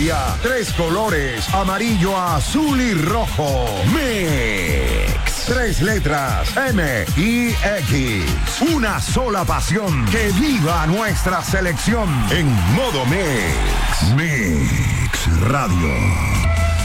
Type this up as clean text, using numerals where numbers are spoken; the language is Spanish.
familia, 3 colores, amarillo, azul y rojo. Mix. 3 letras, M-I-X. Una sola pasión. Que viva nuestra selección en modo Mix. Mix Radio.